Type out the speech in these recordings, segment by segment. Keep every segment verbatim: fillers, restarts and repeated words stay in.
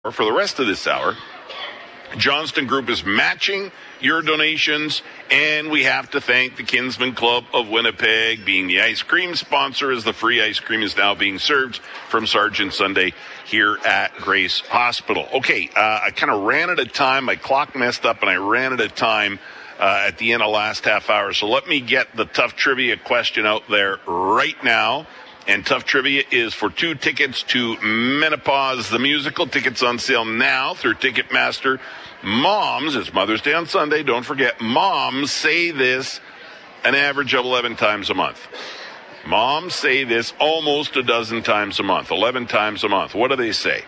For the rest of this hour, Johnston Group is matching your donations, and we have to thank the Kinsman Club of Winnipeg being the ice cream sponsor, as the free ice cream is now being served from Sergeant Sunday here at Grace Hospital. Okay, uh, I kind of ran out of time. My clock messed up, and I ran out of time uh, at the end of last half hour. So let me get the tough trivia question out there right now. And Tough Trivia is for two tickets to Menopause the Musical. Tickets on sale now through Ticketmaster. Moms, it's Mother's Day on Sunday. Don't forget, moms say this an average of eleven times a month. Moms say this almost a dozen times a month, eleven times a month. What do they say?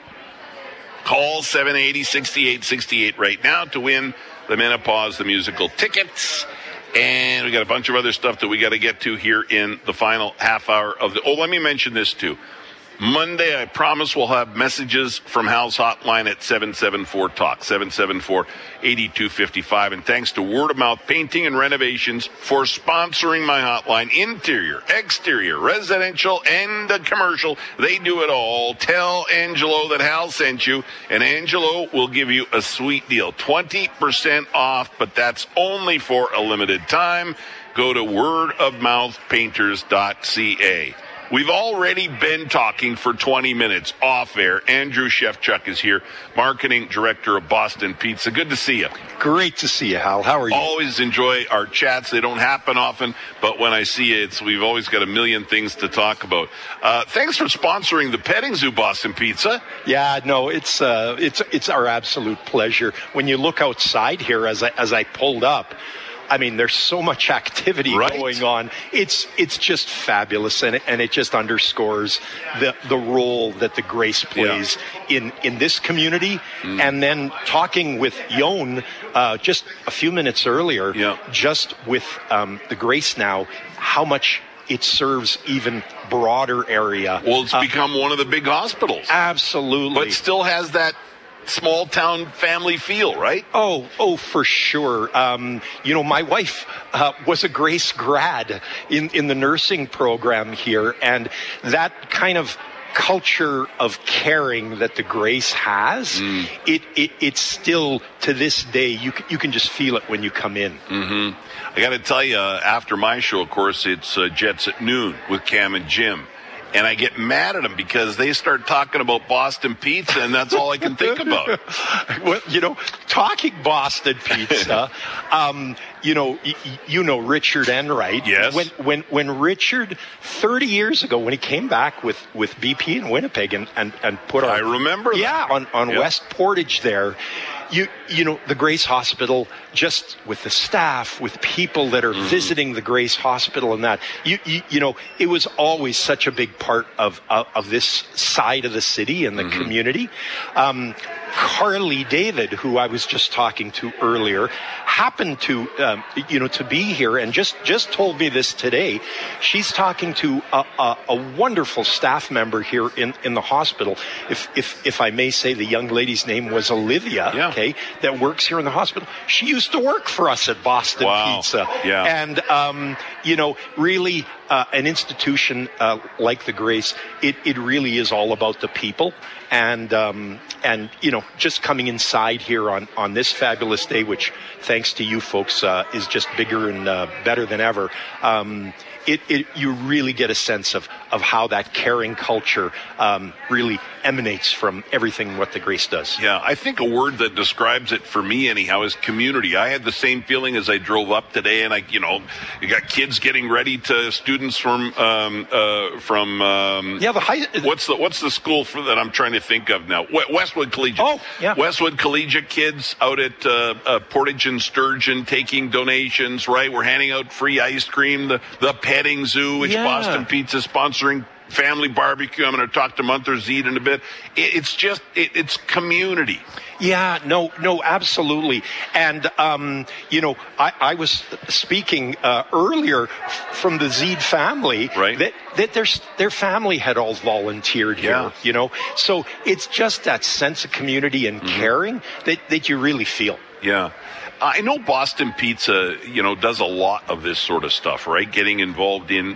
Call seven eight zero, six eight six eight right now to win the Menopause the Musical tickets. And we got a bunch of other stuff that we got to get to here in the final half hour of the... Oh, let me mention this too. Monday, I promise we'll have messages from Hal's hotline at seven seven four talk, seven seven four, eight two five five. And thanks to Word of Mouth Painting and Renovations for sponsoring my hotline. Interior, exterior, residential, and the commercial. They do it all. Tell Angelo that Hal sent you, and Angelo will give you a sweet deal. twenty percent off, but that's only for a limited time. Go to word of mouth painters dot c a. We've already been talking for twenty minutes off air. Andrew Shevchuk is here, marketing director of Boston Pizza. Good to see you. Great to see you, Hal. How are you? Always enjoy our chats. They don't happen often, but when I see you, it's, we've always got a million things to talk about. Uh, thanks for sponsoring the petting zoo, Boston Pizza. Yeah, no, it's uh, it's it's our absolute pleasure. When you look outside here, as I as I pulled up, I mean, there's so much activity right. going on. It's it's just fabulous, and it, and it just underscores the the role that the Grace plays yeah. in, in this community. Mm. And then talking with Yon uh, just a few minutes earlier, yeah. just with um, the Grace now, how much it serves even broader area. Well, it's uh, become one of the big hospitals. Absolutely. But still has that small town family feel, right? Oh, oh, for sure. Um, you know, my wife uh, was a Grace grad in, in the nursing program here, and that kind of culture of caring that the Grace has, mm. it, it it's still, to this day, you, you can just feel it when you come in. Mm-hmm. I got to tell you, uh, after my show, of course, it's uh, Jets at Noon with Cam and Jim. And I get mad at them because they start talking about Boston Pizza, and that's all I can think about. Well, you know, talking Boston Pizza, um, you know, y- you know Richard Enright. Yes. When when when Richard thirty years ago, when he came back with, with B P in Winnipeg and, and, and put on, I remember. Yeah, that. on on yep. West Portage there. You you know, the Grace Hospital, just with the staff, with people that are mm-hmm. visiting the Grace Hospital and that, you, you you know, it was always such a big part of of, of this side of the city and the mm-hmm. community. Um, Carly David, who I was just talking to earlier, happened to, um, you know, to be here and just, just told me this today. She's talking to a, a, a wonderful staff member here in, in the hospital. If, if, if I may say, the young lady's name was Olivia, yeah. okay, that works here in the hospital. She used to work for us at Boston wow. Pizza. Yeah. And, um, you know, really, uh, an institution, uh, like the Grace, it, it really is all about the people. And, um, and, you know, just coming inside here on, on this fabulous day, which thanks to you folks, uh, is just bigger and, uh, better than ever. Um, it, it, you really get a sense of, of how that caring culture, um, really emanates from everything what the Grace does. Yeah, I think a word that describes it for me anyhow is community. I had the same feeling as I drove up today, and I, you know, you got kids getting ready to students from, um, uh, from, um, yeah, the high, what's the, what's the school for that I'm trying to think of now? Westwood Collegiate. Oh, yeah. Westwood Collegiate kids out at, uh, uh Portage and Sturgeon taking donations, right? We're handing out free ice cream, the, the petting zoo, which yeah. Boston Pizza sponsoring. Family barbecue. I'm going to talk to Munther Zeed in a bit. It's just, it, it's community. Yeah, no, no, absolutely. And, um, you know, I, I was speaking uh, earlier from the Zeed family, right. that, that their, their family had all volunteered here, yeah. you know. So it's just that sense of community and mm-hmm. caring that, that you really feel. Yeah. I know Boston Pizza, you know, does a lot of this sort of stuff, right? Getting involved in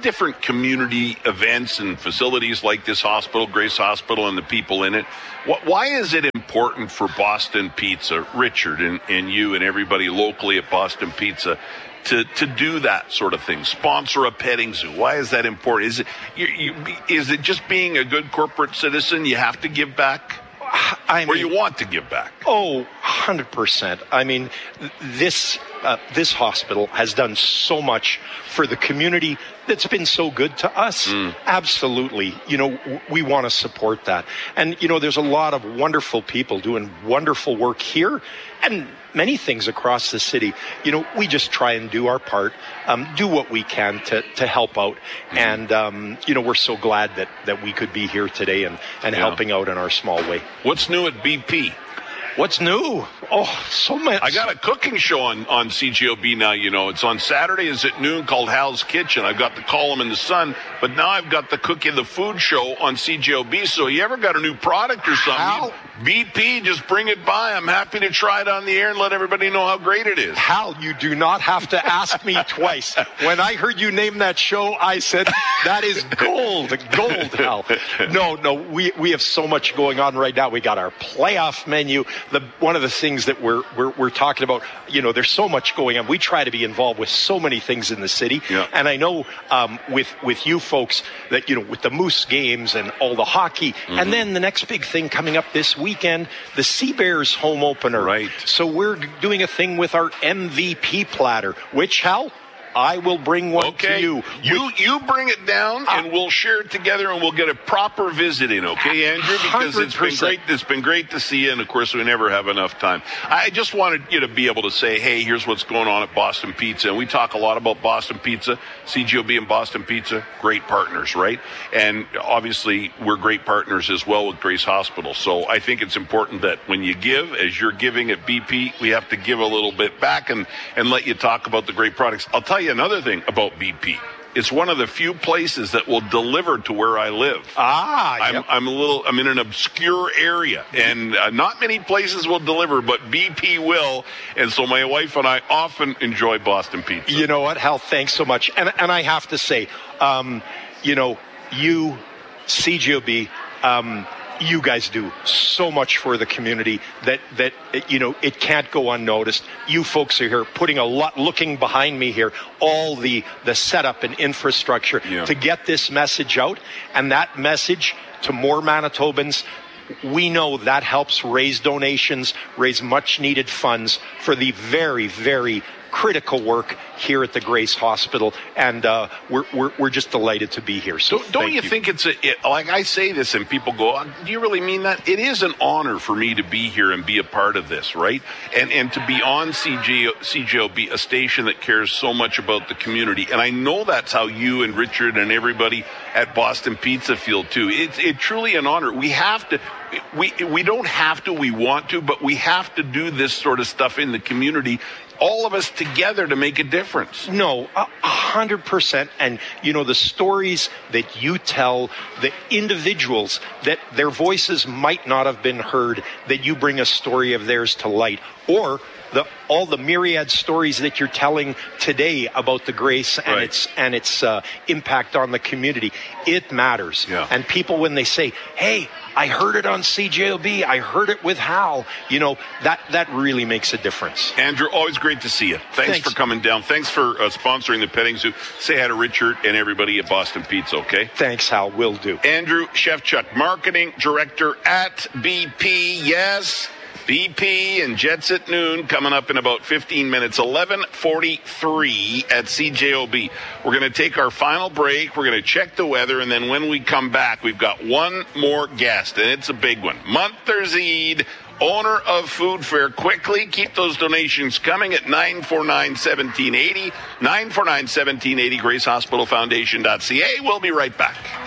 different community events and facilities like this hospital, Grace Hospital, and the people in it. Why is it important for Boston Pizza, Richard, and, and you and everybody locally at Boston Pizza, to, to do that sort of thing? Sponsor a petting zoo. Why is that important? Is it you, you, is it just being a good corporate citizen? You have to give back? I mean, or you want to give back? Oh, one hundred percent. I mean, this uh, this hospital has done so much for the community that's been so good to us. Mm. Absolutely. You know, w- we want to support that. And, you know, there's a lot of wonderful people doing wonderful work here and many things across the city. You know, we just try and do our part, um, do what we can to, to help out. Mm. And, um, you know, we're so glad that, that we could be here today and, and yeah. helping out in our small way. What's new at B P? What's new? Oh, so much. I got a cooking show on, on C J O B now, you know. It's on Saturdays at noon called Hal's Kitchen. I've got the column in the Sun, but now I've got the Cookie the Food show on C J O B. So you ever got a new product or something, Hal? B P, just bring it by. I'm happy to try it on the air and let everybody know how great it is. Hal, you do not have to ask me twice. When I heard you name that show, I said, that is gold, gold, Hal. No, no, we, we have so much going on right now. We got our playoff menu. The one of the things that we're, we're we're talking about, you know, there's so much going on. We try to be involved with so many things in the city, yeah. and I know um, with with you folks that, you know, with the Moose games and all the hockey, mm-hmm. and then the next big thing coming up this weekend, the Sea Bears home opener. Right. So we're doing a thing with our M V P platter, which, Hal, I will bring one okay. to you. You you bring it down, and uh, we'll share it together, and we'll get a proper visit in, okay, Andrew? Because it's been great. It's been great to see you, and of course, we never have enough time. I just wanted you to be able to say, hey, here's what's going on at Boston Pizza. And we talk a lot about Boston Pizza, C J O B and Boston Pizza, great partners, right? And obviously, we're great partners as well with Grace Hospital. So I think it's important that when you give, as you're giving at B P, we have to give a little bit back and, and let you talk about the great products. I'll tell you another thing about B P. It's one of the few places that will deliver to where I live. Ah, I'm, yep. I'm a little, I'm in an obscure area, and uh, not many places will deliver, but B P will. And so my wife and I often enjoy Boston Pizza. You know what, Hal? Thanks so much. And and I have to say, um, you know, you, C J O B, um, you guys do so much for the community that, that, you know, it can't go unnoticed. You folks are here putting a lot, looking behind me here, all the, the setup and infrastructure yeah. to get this message out. And that message to more Manitobans, we know that helps raise donations, raise much needed funds for the very, very critical work here at the Grace Hospital, and uh, we're, we're we're just delighted to be here. So don't, don't you, you think it's a it, like I say this and people go, do you really mean that? It is an honor for me to be here and be a part of this, right? And and to be on C J O B, a station that cares so much about the community. And I know that's how you and Richard and everybody at Boston Pizza feel too. It's it truly an honor. We have to. We we don't have to. We want to, but we have to do this sort of stuff in the community. All of us together to make a difference. No, a hundred percent. And, you know, the stories that you tell, the individuals that their voices might not have been heard, that you bring a story of theirs to light, or the all the myriad stories that you're telling today about the Grace and right. its and its uh, impact on the community, it matters. Yeah. And people, when they say, hey, I heard it on C J O B, I heard it with Hal, you know, that, that really makes a difference. Andrew, always great to see you. Thanks, Thanks. for coming down. Thanks for uh, sponsoring the petting zoo. Say hi to Richard and everybody at Boston Pizza, okay? Thanks, Hal. Will do. Andrew Shevchuk, Marketing Director at B P. Yes, B P and Jets at noon coming up in about fifteen minutes, eleven forty-three at C J O B. We're going to take our final break. We're going to check the weather, and then when we come back, we've got one more guest, and it's a big one. Munther Zeed, owner of Food Fair. Quickly, keep those donations coming at nine four nine, one seven eight zero, nine four nine, one seven eight zero, grace hospital foundation dot c a. We'll be right back.